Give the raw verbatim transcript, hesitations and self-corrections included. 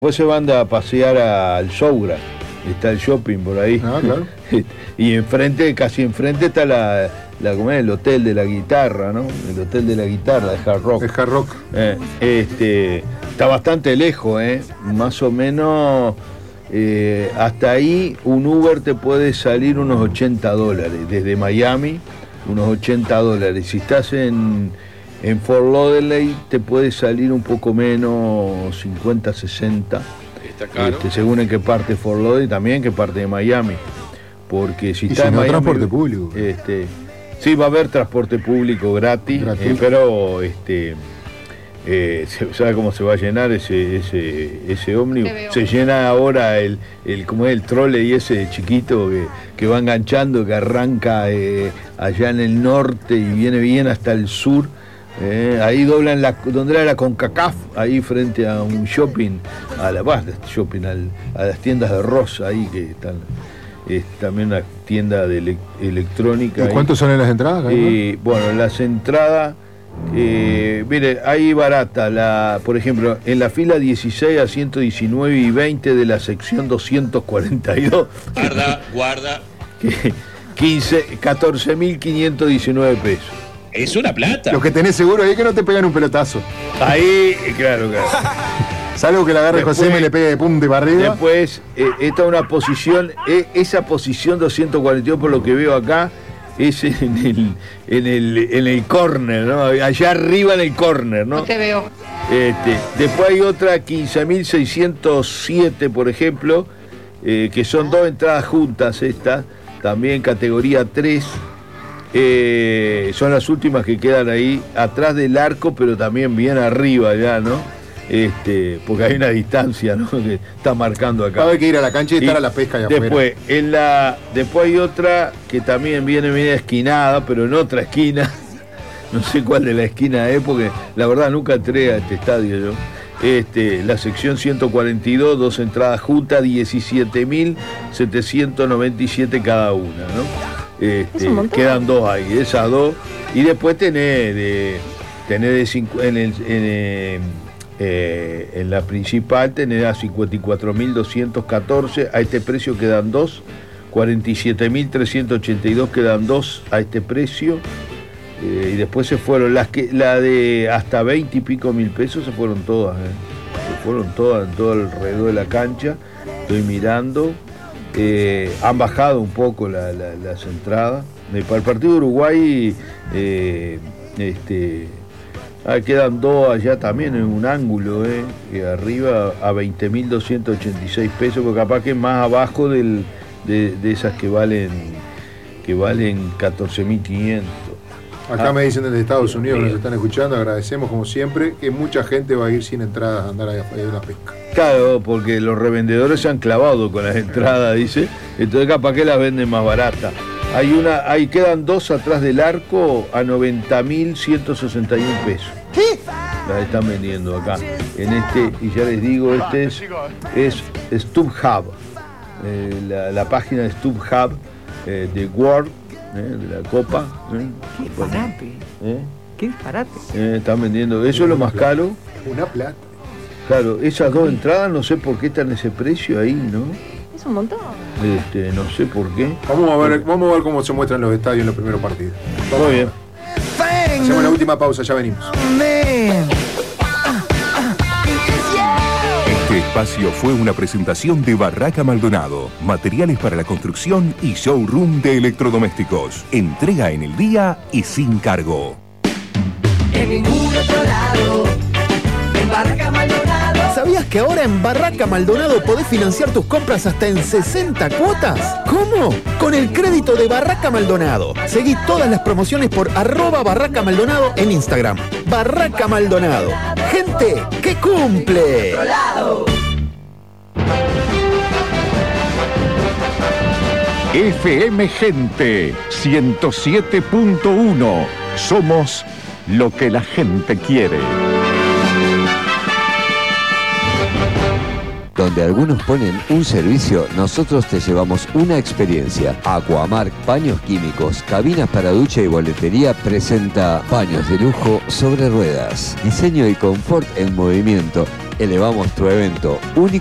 Después se van a pasear al Soura, está el shopping por ahí. Ah, claro. Y enfrente, casi enfrente está la, la ¿cómo es? El hotel de la guitarra, ¿no? El hotel de la guitarra, de Hard Rock. El Hard Rock. Eh, este, está bastante lejos, ¿eh? Más o menos eh, hasta ahí un Uber te puede salir unos ochenta dólares. Desde Miami, unos ochenta dólares. Si estás en... En Fort Lauderdale te puede salir un poco menos, cincuenta, sesenta. Está caro. Este, según en qué parte de Fort Lauderdale, también en qué parte de Miami. Porque si y está si en no, Miami, transporte público. Este, sí, va a haber transporte público gratis, eh, pero este, eh, ¿sabe cómo se va a llenar ese, ese, ese ómnibus? Se llena ahora el, el, ¿cómo es? El trole ese chiquito que, que va enganchando, que arranca eh, allá en el norte y viene bien hasta el sur. Eh, ahí doblan la, donde era la CONCACAF, ahí frente a un shopping, a la bah, shopping, al, a las tiendas de Ross, ahí que están, es también una tienda de ele, electrónica. ¿Y cuánto salen las entradas? Y bueno, las entradas, eh, mire, ahí barata, la, por ejemplo, en la fila dieciséis a ciento diecinueve y veinte de la sección doscientos cuarenta y dos. Guarda, guarda. catorce mil quinientos diecinueve pesos. Es una plata. Lo que tenés seguro ahí es que no te pegan un pelotazo. Ahí, claro, claro. Salvo que la agarre José y me le pegue de pum de para arriba. Después, eh, esta es una posición, eh, esa posición doscientos cuarenta y dos, por lo que veo acá, es en el, en el, en el corner, ¿no? Allá arriba en el corner, ¿no? No te veo. Este, después hay otra, quince mil seiscientos siete, por ejemplo, eh, que son dos entradas juntas estas, también categoría tres. Eh, son las últimas que quedan ahí atrás del arco, pero también bien arriba ya, ¿no? Este, porque hay una distancia, ¿no? Que está marcando acá. Hay que ir a la cancha y estar y a la pesca allá después, afuera. En la, después hay otra que también viene media esquinada, pero en otra esquina. No sé cuál de la esquina es, porque la verdad nunca entré a este estadio yo. Este, la sección ciento cuarenta y dos, dos entradas juntas, diecisiete mil setecientos noventa y siete cada una, ¿no? Este, quedan dos ahí, esas dos. Y después tenés de, tenés de cinco, en, el, en, eh, en la principal tenés a cincuenta y cuatro mil doscientos catorce, a este precio quedan dos. cuarenta y siete mil trescientos ochenta y dos quedan dos a este precio. Eh, y después se fueron las que la de hasta veinte y pico mil pesos, se fueron todas, eh. se fueron todas en todo alrededor de la cancha. Estoy mirando. Eh, han bajado un poco la, la, las entradas. Eh, para el partido de Uruguay eh, este, ah, quedan dos allá también en un ángulo, eh, que arriba a veinte mil doscientos ochenta y seis pesos, porque capaz que es más abajo del, de, de esas que valen que valen catorce mil quinientos. Acá ah, me dicen desde Estados Unidos que nos están escuchando, agradecemos como siempre, que mucha gente va a ir sin entradas a andar ahí afuera de la pesca. Claro, porque los revendedores se han clavado con las entradas, dice, entonces capaz que las venden más baratas. Hay una, ahí quedan dos atrás del arco a noventa mil ciento sesenta y uno pesos. ¿Qué? Las están vendiendo acá. En este, y ya les digo, este es, es StubHub, eh, la, la página de StubHub eh, de World. Eh, de la Copa. Eh. Qué disparate. ¿Eh? Qué disparate. Eh, están vendiendo. Eso es lo más caro. Una plata. Claro, esas dos entradas no sé por qué están ese precio ahí, ¿no? Es un montón. Este, no sé por qué. Vamos a ver, vamos a ver cómo se muestran los estadios en los primeros partidos. Muy bien. Hacemos la última pausa, ya venimos. Este espacio fue una presentación de Barraca Maldonado, materiales para la construcción y showroom de electrodomésticos. Entrega en el día y sin cargo. En ningún otro lado, en Barraca Maldonado. ¿Sabías que ahora en Barraca Maldonado podés financiar tus compras hasta en sesenta cuotas? ¿Cómo? Con el crédito de Barraca Maldonado. Seguí todas las promociones por arroba Barraca Maldonado en Instagram. Barraca Maldonado. Gente que cumple. F M Gente ciento siete punto uno. Somos lo que la gente quiere. Donde algunos ponen un servicio, nosotros te llevamos una experiencia. Aquamark Paños Químicos, cabinas para ducha y boletería presenta paños de lujo sobre ruedas. Diseño y confort en movimiento. elevamos tu evento único